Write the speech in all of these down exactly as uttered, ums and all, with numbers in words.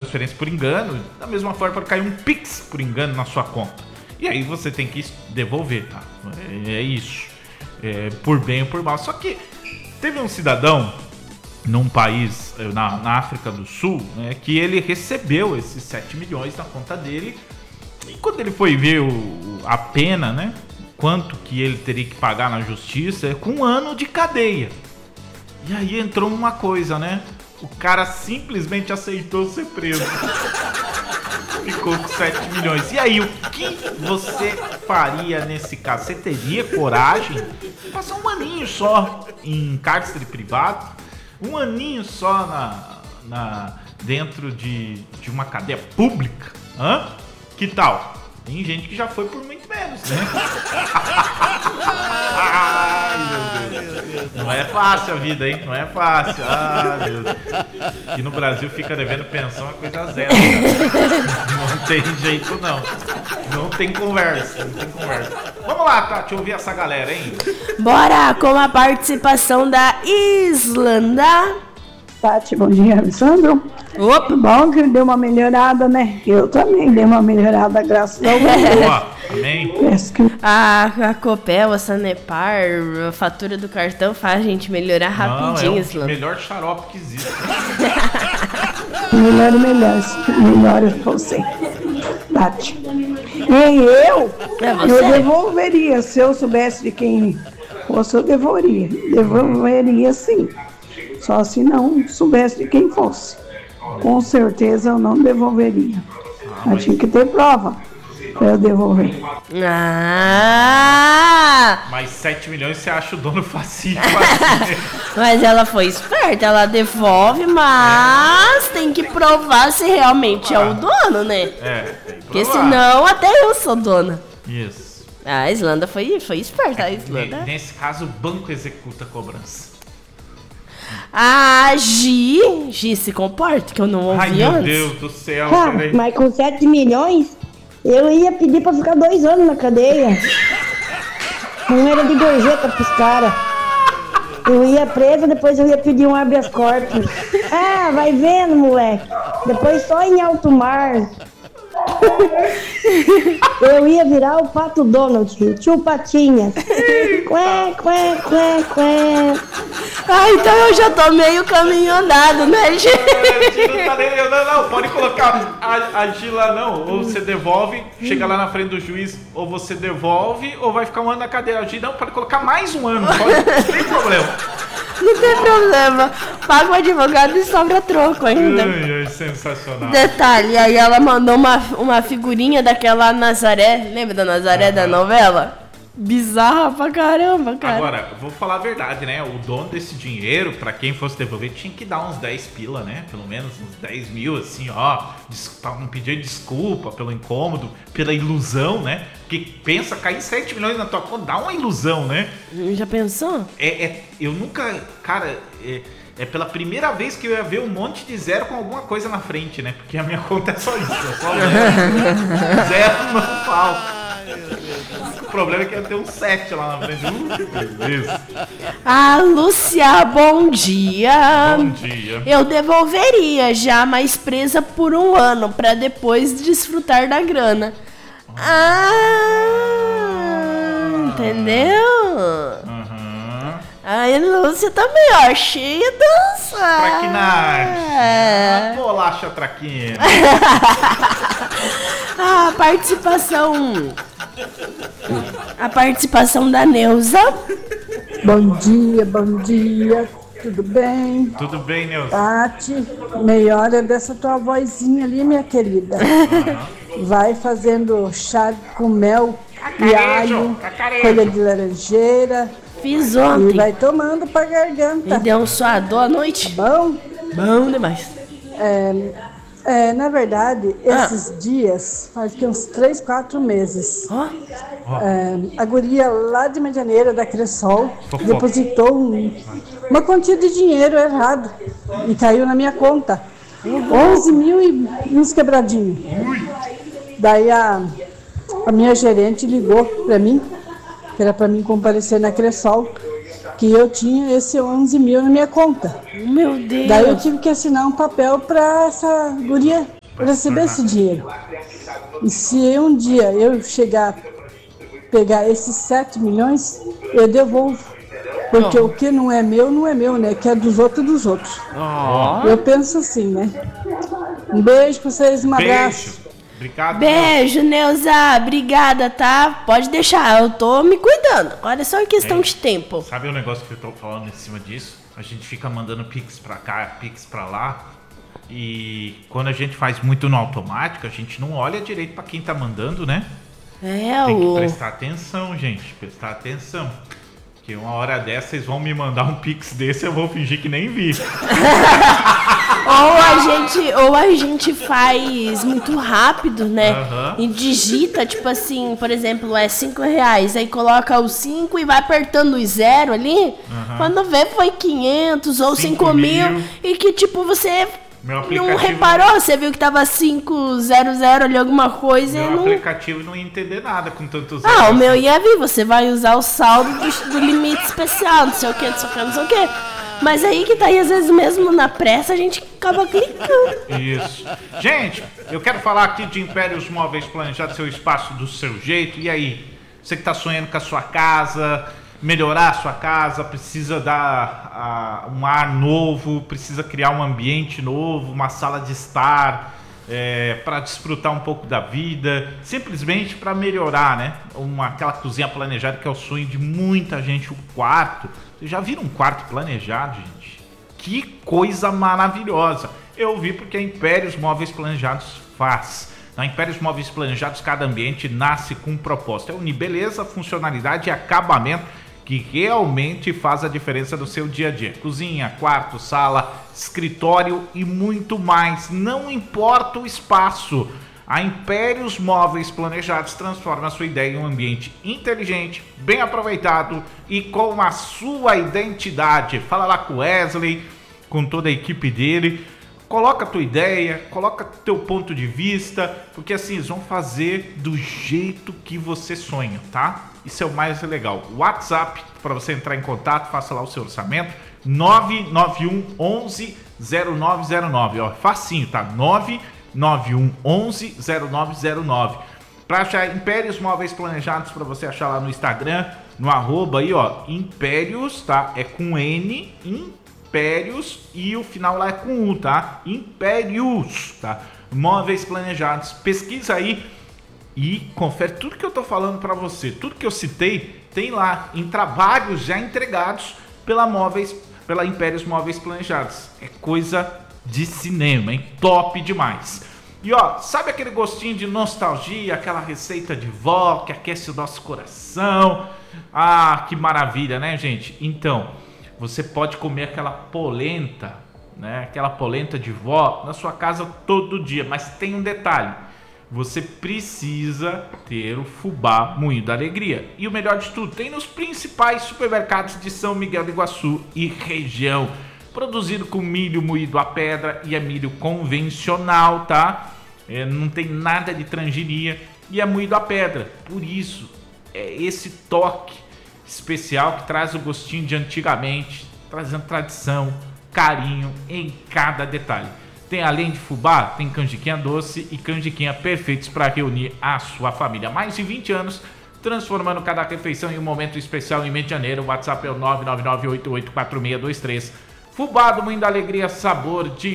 transferência por engano, da mesma forma pode cair um Pix por engano na sua conta. E aí você tem que devolver, tá? É, é isso. É, por bem ou por mal. Só que teve um cidadão num país, na, na África do Sul, né, que ele recebeu esses sete milhões na conta dele. E quando ele foi ver o, a pena, né, quanto que ele teria que pagar na justiça, é com um ano de cadeia. E aí entrou uma coisa, né? O cara simplesmente aceitou ser preso. Ficou com sete milhões. E aí, o que você faria nesse caso? Você teria coragem de passar um aninho só em cárcere privado? Um aninho só na, na, dentro de, de uma cadeia pública? Hã? Que tal? Tem gente que já foi por muito menos, né? Ai, meu Deus. Não é fácil a vida, hein? Não é fácil. Ah, meu Deus. Aqui no Brasil fica devendo pensão é coisa zero. Cara. Não tem jeito, não. Não tem conversa. Não tem conversa. Vamos lá, Tati, ouvir essa galera, hein? Bora com a participação da Islanda. Tati, bom dia, Alessandro. Opa. Bom que deu uma melhorada, né? Eu também dei uma melhorada, graças ao Deus. Boa, amém. Que... A, a Copel, a Sanepar, a fatura do cartão faz a gente melhorar rapidinho, Não, é o Islanda. melhor xarope que existe. Melhor, melhor, melhor eu você. Tati. E eu, É você? eu devolveria. Se eu soubesse de quem fosse, eu devolveria. Devolveria sim. Só se não soubesse de quem fosse. Com certeza eu não devolveria. Mas tinha que ter prova para eu devolver. Ah! Mas sete milhões você acha o dono facinho, facinho. Mas ela foi esperta, ela devolve, mas tem que provar se realmente é o dono, né? É, tem que Porque provar. senão até eu sou dona. Isso. A Islanda foi, foi esperta, a Islanda. Nesse caso, o banco executa a cobrança. A Gi, Gi se comporta, que eu não ouvi Ai, meu antes. Deus do céu, Ah, peraí. mas com sete milhões, eu ia pedir pra ficar dois anos na cadeia. Não era de gorjeta pros caras. Eu ia presa, depois eu ia pedir um habeas corpus. Ah, vai vendo, moleque. Depois só em alto mar. Eu ia virar o Pato Donald, tio Patinhas. Quê, quê, quê, quê. Ah, então eu já tô meio caminho andado, né, Gi? Não, tá nem- não, não, pode colocar a, a Gila não, ou você devolve, chega lá na frente do juiz, ou você devolve, ou vai ficar um ano na cadeia. A Gila não, pode colocar mais um ano, pode, não tem problema. Não tem problema. Paga o advogado e sobra troco ainda. Ai, ai, sensacional. Detalhe, aí ela mandou uma, uma figurinha daquela Nazaré. Lembra da Nazaré Aham. da novela? Bizarra pra caramba, cara. Agora, vou falar a verdade, né? O dono desse dinheiro, pra quem fosse devolver, tinha que dar uns dez pila, né? Pelo menos uns dez mil, assim, ó. Des- Não pedir desculpa pelo incômodo, pela ilusão, né? Porque pensa, cair sete milhões na tua conta, dá uma ilusão, né? Já pensou? É, é- eu nunca, cara, é, é pela primeira vez que eu ia ver um monte de zero com alguma coisa na frente, né? Porque a minha conta é só isso, é só zero. Zero não falta. O problema é que ia ter um sete lá na frente. Uh, isso. Ah, Lúcia, bom dia. Bom dia. Eu devolveria já, mas presa por um ano, pra depois desfrutar da grana. Ah, entendeu? Aham. Aí, Lúcia também, ó, cheia de dança. Traquinagem. É. A bolacha traquina. A participação. A participação da Neuza. Bom dia, bom dia. Tudo bem? Tudo bem, Neuza? Tati, melhora dessa tua vozinha ali, minha querida. Vai fazendo chá com mel e alho, folha de laranjeira Fiz e ontem. vai tomando pra Me garganta. deu um suador à noite. Bom, Bom demais. é, é, na verdade, Ah. esses dias, faz que uns três, quatro meses, Ó, é, a guria lá de Medianeira, da Cressol, Fofoca. depositou um- uma quantia de dinheiro errado e caiu na minha conta. onze mil e uns quebradinhos. Daí a, a minha gerente ligou para mim, que era para mim comparecer na Cressol, que eu tinha esse onze mil na minha conta. meu Deus. Daí eu tive que assinar um papel para essa guria receber esse dinheiro. E se um dia eu chegar a pegar esses sete milhões, eu devolvo. Porque oh. o que não é meu, não é meu, né? Que é dos outros dos outros. Oh. Eu penso assim, né? Um beijo pra vocês, um beijo. abraço. Obrigado. Beijo, Neuza. Obrigada, tá? Pode deixar, eu tô me cuidando. Agora é só questão é. de tempo. Sabe o negócio que eu tô falando em cima disso? A gente fica mandando pix pra cá, pix pra lá. E quando a gente faz muito no automático, a gente não olha direito pra quem tá mandando, né? É, Tem que o... prestar atenção, gente. Prestar atenção. Porque uma hora dessa vocês vão me mandar um pix desse, eu vou fingir que nem vi. Ou a gente, ou a gente faz muito rápido, né? Uhum. E digita, tipo assim, por exemplo, é cinco reais. Aí coloca os cinco e vai apertando o zero ali. Uhum. Quando vê, foi quinhentos ou cinco mil. E que, tipo, você não reparou. Você viu que tava quinhentos ali, alguma coisa. Meu e não... aplicativo não ia entender nada com tantos Ah, o meu ia vir. Você vai usar o saldo do, do limite especial, não sei o que, não sei o que, não sei o que. Mas aí que tá aí, às vezes mesmo na pressa, a gente acaba clicando. Isso. Gente, eu quero falar aqui de Impérios Móveis Planejados, seu espaço do seu jeito. E aí, você que tá sonhando com a sua casa, melhorar a sua casa, precisa dar uh, um ar novo, precisa criar um ambiente novo, uma sala de estar, é, para desfrutar um pouco da vida, simplesmente para melhorar, né? Uma, aquela cozinha planejada que é o sonho de muita gente, o quarto. Vocês já viram um quarto planejado, gente? Que coisa maravilhosa! Eu vi porque a Impérios Móveis Planejados faz. Na Impérios Móveis Planejados, cada ambiente nasce com um propósito. É unir beleza, funcionalidade e acabamento que realmente faz a diferença no seu dia a dia. Cozinha, quarto, sala, escritório e muito mais. Não importa o espaço. A Impérios Móveis Planejados transforma a sua ideia em um ambiente inteligente, bem aproveitado e com a sua identidade. Fala lá com o Wesley, com toda a equipe dele. Coloca a tua ideia, coloca teu ponto de vista, porque assim, eles vão fazer do jeito que você sonha, tá? Isso é o mais legal. WhatsApp, para você entrar em contato, faça lá o seu orçamento, nove nove um onze zero nove zero nove, ó, facinho, tá? nove nove um onze zero nove zero nove. Para achar Impérios Móveis Planejados, para você achar lá no Instagram, no arroba aí, ó, Impérios, tá? É com N, Impérios, e o final lá é com U, tá? Impérios, tá? Móveis Planejados. Pesquisa aí e confere tudo que eu tô falando para você. Tudo que eu citei tem lá em trabalhos já entregados pela Móveis, pela Impérios Móveis Planejados. É coisa de cinema, hein? Top demais. E ó, sabe aquele gostinho de nostalgia, aquela receita de vó que aquece o nosso coração? Ah, que maravilha, né, gente? Então, você pode comer aquela polenta, né? Aquela polenta de vó na sua casa todo dia, mas tem um detalhe. Você precisa ter o fubá moído da alegria. E o melhor de tudo, tem nos principais supermercados de São Miguel do Iguaçu e região. Produzido com milho moído à pedra e é milho convencional, tá? É, não tem nada de transgenia e é moído à pedra. Por isso, é esse toque especial que traz o gostinho de antigamente, trazendo tradição, carinho em cada detalhe. Tem, além de fubá, tem canjiquinha doce e canjiquinha perfeitos para reunir a sua família. Há mais de vinte anos, transformando cada refeição em um momento especial em Medianeira. O WhatsApp é o nove nove nove oito oito quatro seis dois três. Fubá do Moinho da Alegria, sabor de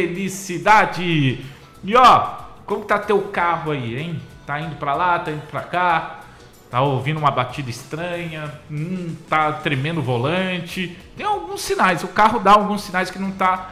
felicidade. E ó, como tá teu carro aí, hein? Tá indo pra lá, tá indo pra cá, tá ouvindo uma batida estranha, hum, tá tremendo o volante. Tem alguns sinais, o carro dá alguns sinais que não tá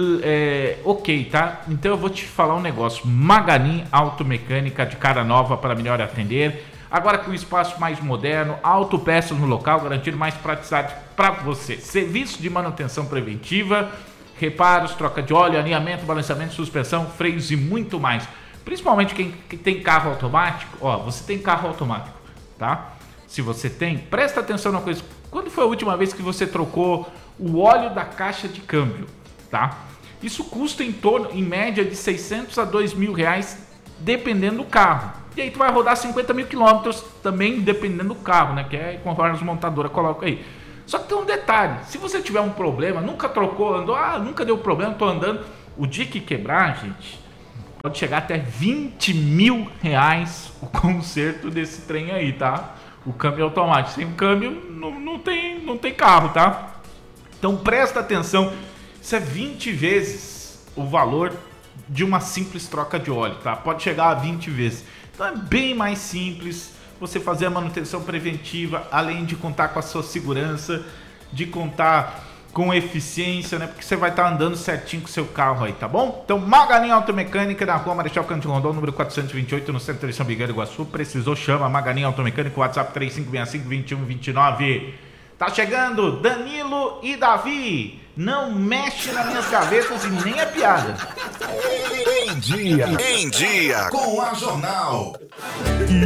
é, ok, tá? Então eu vou te falar um negócio. Maganin Automecânica de cara nova para melhor atender. Agora com um espaço mais moderno, autopeças no local, garantindo mais praticidade para você. Serviço de manutenção preventiva, reparos, troca de óleo, alinhamento, balanceamento, suspensão, freios e muito mais. Principalmente quem tem carro automático. Ó, você tem carro automático, tá? Se você tem, presta atenção na coisa. Quando foi a última vez que você trocou o óleo da caixa de câmbio, tá? Isso custa em torno, em média, de seiscentos a dois mil reais, dependendo do carro. E aí tu vai rodar cinquenta mil quilômetros também, dependendo do carro, né? Que é conforme as montadoras colocam aí. Só que tem um detalhe, se você tiver um problema, nunca trocou, andou, ah, nunca deu problema, tô andando. O dia que quebrar, gente, Pode chegar até vinte mil reais o conserto desse trem aí, tá? O câmbio automático. Sem o câmbio não, não, tem, não tem carro, tá? Então presta atenção. Isso é vinte vezes o valor de uma simples troca de óleo, tá? Pode chegar a vinte vezes. Então é bem mais simples você fazer a manutenção preventiva, além de contar com a sua segurança, de contar com eficiência, né? Porque você vai estar andando certinho com o seu carro aí, tá bom? Então, Maganinha Automecânica, na rua Marechal Cândido Rondon, número quatrocentos e vinte e oito, no centro de São Miguel do Iguaçu. Precisou, chama Maganinha Automecânica, WhatsApp três cinco seis cinco, dois um dois nove. Tá chegando Danilo e Davi. Não mexe nas minhas gavetas e nem a piada. Em dia, em dia, com a Jornal.